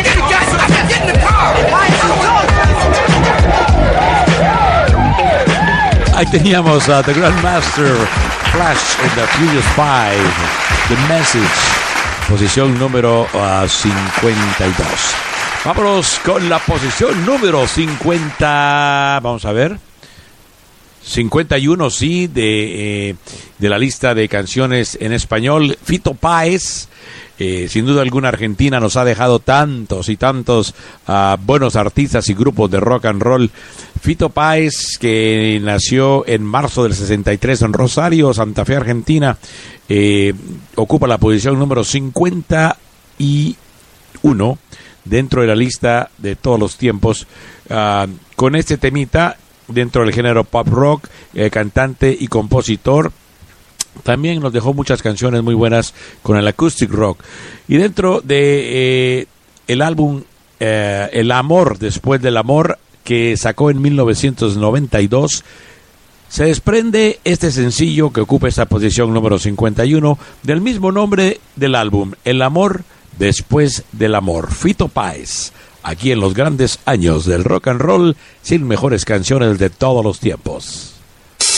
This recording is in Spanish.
Ahí teníamos a The Grandmaster Flash and the Furious Five, The Message, posición número 52. Vámonos con la posición número 50. Vamos a ver. 51, sí, de la lista de canciones en español. Fito Páez, sin duda alguna Argentina nos ha dejado tantos y tantos buenos artistas y grupos de rock and roll. Fito Páez, que nació en marzo del 63 en Rosario, Santa Fe, Argentina, ocupa la posición número 51 dentro de la lista de todos los tiempos, con este temita dentro del género pop rock, cantante y compositor. También nos dejó muchas canciones muy buenas con el acoustic rock. Y dentro de el álbum El Amor Después del Amor, que sacó en 1992, se desprende este sencillo que ocupa esta posición número 51 del mismo nombre del álbum, El Amor Después del Amor. Fito Páez, aquí en los grandes años del rock and roll, sin mejores canciones de todos los tiempos.